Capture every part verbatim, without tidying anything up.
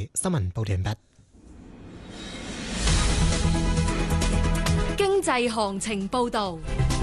台新聞報道完畢。 經濟行情報道。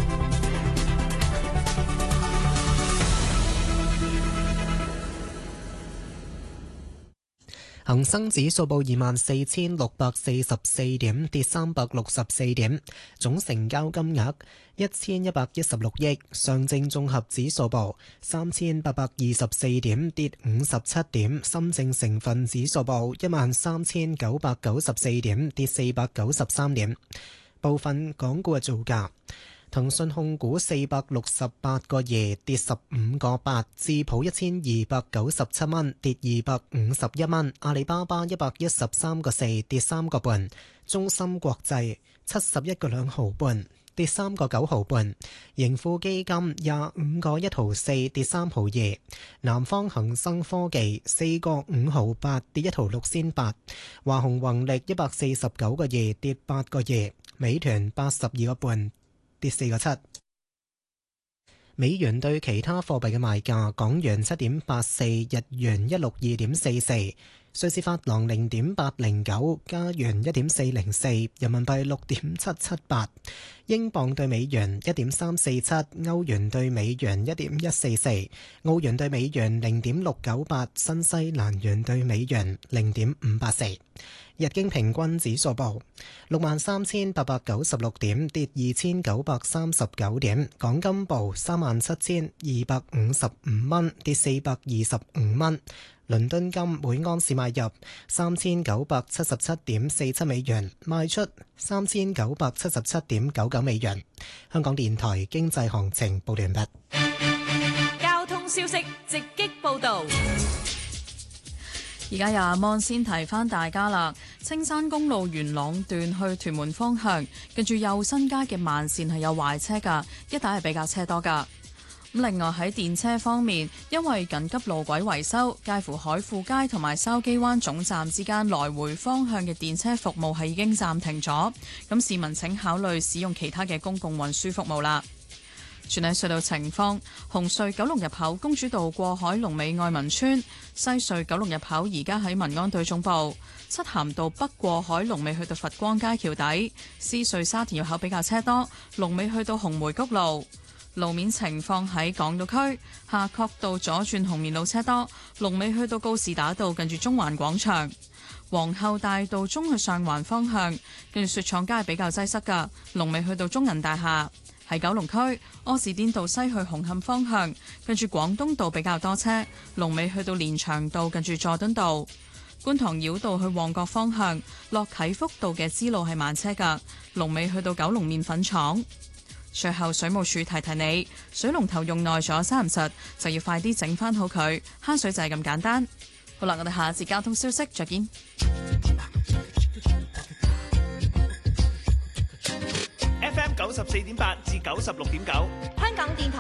恒生指數報二萬四千六百四十四點，跌三百六十四點，總成交金額一千一百一十六億。上證綜合指數報三千八百二十四點，跌五十七點。深證成分指數報一萬三千九百九十四點，跌四百九十三點。部分港股嘅造價。騰訊控股四百六十八個二，跌十五個八，智普一千二百九十七蚊，跌二百五十一蚊。阿里巴巴一百一十三個四，跌三個半。中芯國際七十一個兩毫半，跌三個九毫半。盈富基金廿五個一毫四，跌三毫二。南方恒生科技四個五毫八，跌一毫六仙八。華虹宏力一百四十九個二，跌八個二。美團八十二個半，跌四個七。美元對其他貨幣嘅賣價：港元七點八四，日元一六二點四四，瑞士法郎零點八零九，加元一點四零四，人民幣六點七七八，英鎊對美元一點三四七，歐元對美元一點一四四，澳元對美元零點六九八，新西蘭元對美元零點五八四。日經平均指數報六萬三千八百九十六點，跌二千九百三十九點。港金報三萬七千二百五十五蚊，跌四百二十五蚊。倫敦金每安士買入三千九百七十七點四七美元，賣出三千九百七十七點九九美元。香港電台經濟行情報完畢。 交通消息直擊報道。 而家有阿芒先提翻大家啦，青山公路元朗段去屯門方向，跟住右新街嘅慢線係有壞車㗎，一帶係比較車多㗎。咁另外喺電車方面，因為緊急路軌維修，介乎海富街同埋筲箕灣總站之間來回方向嘅電車服務係已經暫停咗，咁市民請考慮使用其他嘅公共運輸服務啦。全體隧道情況：紅隧九龍入口公主道過海龍尾愛民村，西隧九龍入口而家喺民安隊總部，漆咸道北過海龍尾去到佛光街橋底，獅隧沙田入口比較車多，龍尾去到紅梅谷路。路面情況喺港島區夏慤道左轉紅棉路車多，龍尾去到告士打道近住中環廣場。皇后大道中去上環方向，跟住雪廠街比較擠塞㗎，龍尾去到中銀大廈。喺九龍區柯士甸道西去紅磡方向，近住廣東道比較多車，龍尾去到連翔道近住佐敦道。觀塘繞道去旺角方向，落啟福道嘅支路係慢車㗎，龍尾去到九龍麵粉廠。最後水務署提提你，水龍頭用耐咗三唔實，就要快啲整翻好佢，慳水就係咁簡單。好啦，我哋下一節交通消息再見。 F M 九十四點八至九十六點九， 香港電台